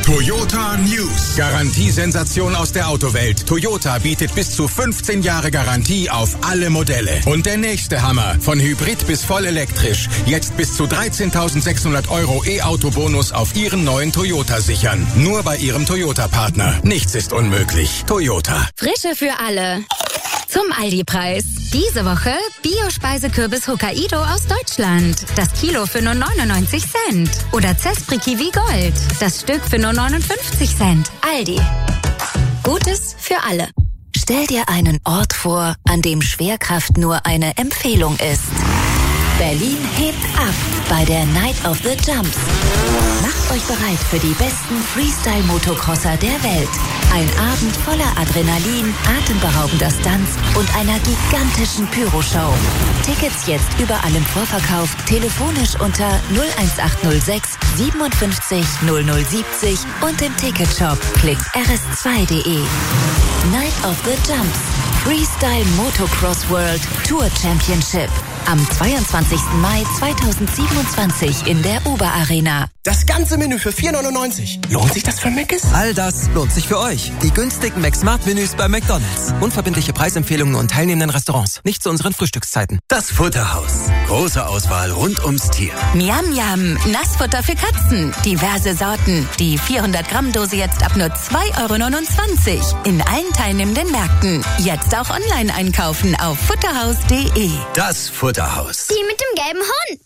Toyota News. Garantiesensation aus der Autowelt. Toyota bietet bis zu 15 Jahre Garantie auf alle Modelle. Und der nächste Hammer. Von Hybrid bis voll elektrisch. Jetzt bis zu 13.600 € E-Auto-Bonus auf Ihren neuen Toyota sichern. Nur bei Ihrem Toyota-Partner. Nichts ist unmöglich. Toyota. Frische für alle. Zum Aldi-Preis. Diese Woche Bio-Speisekürbis Hokkaido aus Deutschland. Das Kilo für nur 99 Cent. Oder Zespri Kiwi Gold. Das Stück für nur 59 Cent. Aldi. Gutes für alle. Stell dir einen Ort vor, an dem Schwerkraft nur eine Empfehlung ist. Berlin hebt ab bei der Night of the Jumps. Macht euch bereit für die besten Freestyle-Motocrosser der Welt. Ein Abend voller Adrenalin, atemberaubender Stunts und einer gigantischen Pyroshow. Tickets jetzt überall im Vorverkauf, telefonisch unter 01806 57 0070 und im Ticketshop. Klickt rs2.de. Night of the Jumps. Freestyle Motocross World Tour Championship. Am 22. Mai 2027 in der Uber-Arena. Das ganze Menü für 4,99. Lohnt sich das für Mc's? All das lohnt sich für euch. Die günstigen McSmart-Menüs bei McDonald's. Unverbindliche Preisempfehlungen und teilnehmenden Restaurants. Nicht zu unseren Frühstückszeiten. Das Futterhaus. Große Auswahl rund ums Tier. Miam Miam. Nassfutter für Katzen. Diverse Sorten. Die 400-Gramm-Dose jetzt ab nur 2,29 € in allen teilnehmenden Märkten. Jetzt auch online einkaufen auf futterhaus.de. Das Futterhaus. Die mit dem gelben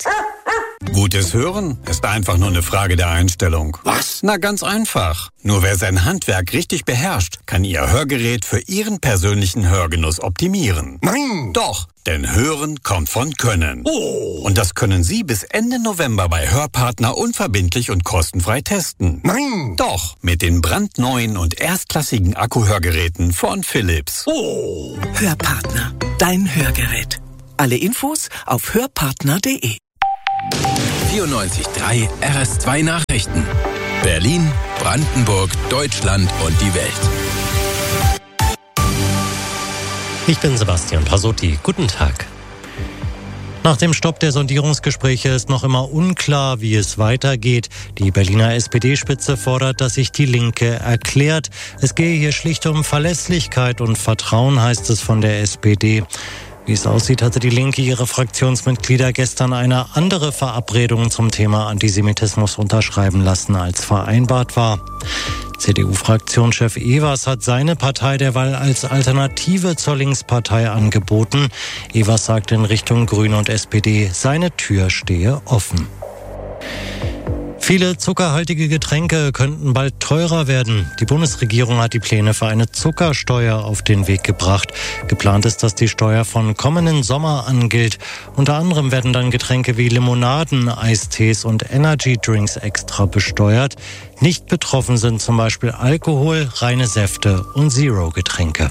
Hund. Gutes Hören ist einfach nur eine Frage der Einstellung. Was? Na, ganz einfach. Nur wer sein Handwerk richtig beherrscht, kann Ihr Hörgerät für Ihren persönlichen Hörgenuss optimieren. Nein! Doch, denn Hören kommt von Können. Oh! Und das können Sie bis Ende November bei Hörpartner unverbindlich und kostenfrei testen. Nein! Doch, mit den brandneuen und erstklassigen Akkuhörgeräten von Philips. Oh! Hörpartner. Dein Hörgerät. Alle Infos auf hörpartner.de. 94.3 RS2 Nachrichten. Berlin, Brandenburg, Deutschland und die Welt. Ich bin Sebastian Pasotti. Guten Tag. Nach dem Stopp der Sondierungsgespräche ist noch immer unklar, wie es weitergeht. Die Berliner SPD-Spitze fordert, dass sich die Linke erklärt. Es gehe hier schlicht um Verlässlichkeit und Vertrauen, heißt es von der SPD. Wie es aussieht, hatte die Linke ihre Fraktionsmitglieder gestern eine andere Verabredung zum Thema Antisemitismus unterschreiben lassen, als vereinbart war. CDU-Fraktionschef Evers hat seine Partei derweil als Alternative zur Linkspartei angeboten. Evers sagt in Richtung Grüne und SPD, seine Tür stehe offen. Viele zuckerhaltige Getränke könnten bald teurer werden. Die Bundesregierung hat die Pläne für eine Zuckersteuer auf den Weg gebracht. Geplant ist, dass die Steuer von kommenden Sommer an gilt. Unter anderem werden dann Getränke wie Limonaden, Eistees und Energydrinks extra besteuert. Nicht betroffen sind zum Beispiel Alkohol, reine Säfte und Zero-Getränke.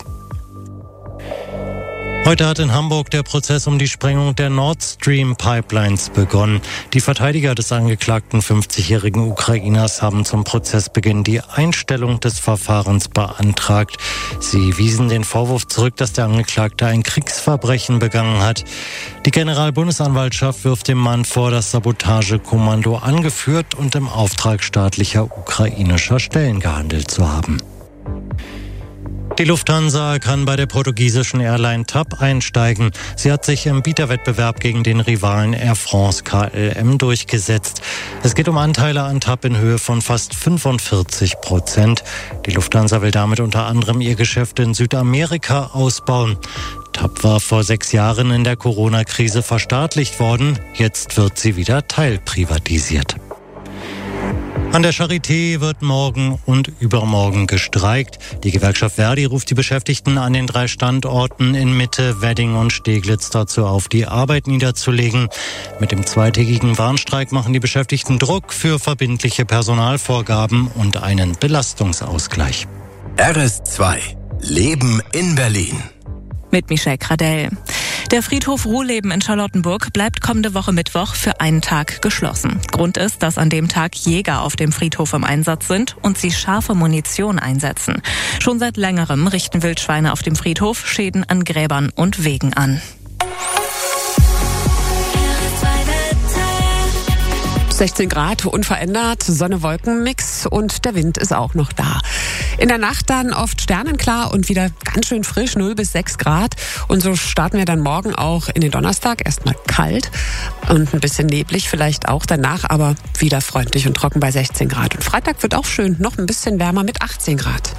Heute hat in Hamburg der Prozess um die Sprengung der Nord Stream Pipelines begonnen. Die Verteidiger des angeklagten 50-jährigen Ukrainers haben zum Prozessbeginn die Einstellung des Verfahrens beantragt. Sie wiesen den Vorwurf zurück, dass der Angeklagte ein Kriegsverbrechen begangen hat. Die Generalbundesanwaltschaft wirft dem Mann vor, das Sabotagekommando angeführt und im Auftrag staatlicher ukrainischer Stellen gehandelt zu haben. Die Lufthansa kann bei der portugiesischen Airline TAP einsteigen. Sie hat sich im Bieterwettbewerb gegen den Rivalen Air France KLM durchgesetzt. Es geht um Anteile an TAP in Höhe von fast 45%. Die Lufthansa will damit unter anderem ihr Geschäft in Südamerika ausbauen. TAP war vor 6 Jahren in der Corona-Krise verstaatlicht worden. Jetzt wird sie wieder teilprivatisiert. An der Charité wird morgen und übermorgen gestreikt. Die Gewerkschaft Verdi ruft die Beschäftigten an den 3 Standorten in Mitte, Wedding und Steglitz dazu auf, die Arbeit niederzulegen. Mit dem 2-tägigen Warnstreik machen die Beschäftigten Druck für verbindliche Personalvorgaben und einen Belastungsausgleich. RS2 Leben in Berlin. Mit Michelle Kradell. Der Friedhof Ruhleben in Charlottenburg bleibt kommende Woche Mittwoch für einen Tag geschlossen. Grund ist, dass an dem Tag Jäger auf dem Friedhof im Einsatz sind und sie scharfe Munition einsetzen. Schon seit längerem richten Wildschweine auf dem Friedhof Schäden an Gräbern und Wegen an. 16 Grad, unverändert, Sonne-Wolken-Mix und der Wind ist auch noch da. In der Nacht dann oft sternenklar und wieder ganz schön frisch, 0 bis 6 Grad. Und so starten wir dann morgen auch in den Donnerstag. Erstmal kalt und ein bisschen neblig vielleicht auch danach, aber wieder freundlich und trocken bei 16 Grad. Und Freitag wird auch schön, noch ein bisschen wärmer mit 18 Grad.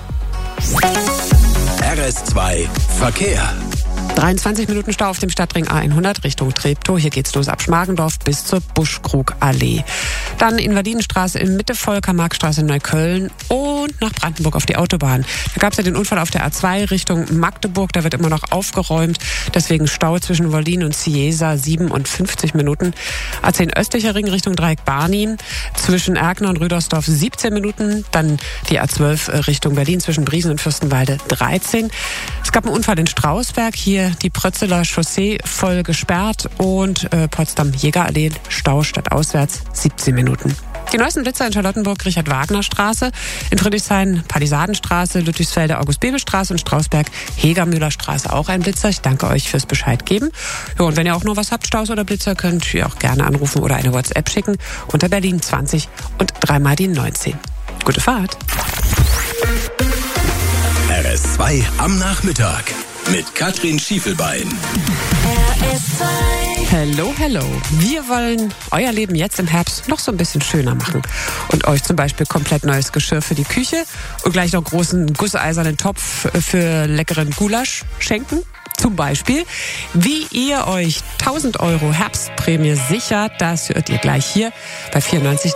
RS2 Verkehr. 23 Minuten Stau auf dem Stadtring A100 Richtung Treptow. Hier geht's los ab Schmargendorf bis zur Buschkrugallee. Dann Invalidenstraße in Mitte, Karl-Marx-Straße in Neukölln und nach Brandenburg auf die Autobahn. Da gab's ja den Unfall auf der A2 Richtung Magdeburg. Da wird immer noch aufgeräumt. Deswegen Stau zwischen Wollin und Ciesa 57 Minuten. A10 östlicher Ring Richtung Dreieck Barnim. Zwischen Erkner und Rüdersdorf 17 Minuten. Dann die A12 Richtung Berlin zwischen Briesen und Fürstenwalde 13. Es gab einen Unfall in Strausberg. Hier die Prötzeler Chaussee voll gesperrt und Potsdam-Jägerallee Stau stadtauswärts 17 Minuten. Die neuesten Blitzer in Charlottenburg, Richard-Wagner-Straße, in Friedrichshain Palisadenstraße, Ludwigsfelde August-Bebel-Straße und Strausberg Hegermüller-Straße auch ein Blitzer. Ich danke euch fürs Bescheid geben. Ja, und wenn ihr auch noch was habt, Staus oder Blitzer, könnt ihr auch gerne anrufen oder eine WhatsApp schicken unter Berlin 20 und 3 mal die 19. Gute Fahrt. RS2 am Nachmittag mit Katrin Schiefelbein. Hello, hello. Wir wollen euer Leben jetzt im Herbst noch so ein bisschen schöner machen und euch zum Beispiel komplett neues Geschirr für die Küche und gleich noch großen gusseisernen Topf für leckeren Gulasch schenken. Zum Beispiel, wie ihr euch 1.000 € Herbstprämie sichert, das hört ihr gleich hier bei 94.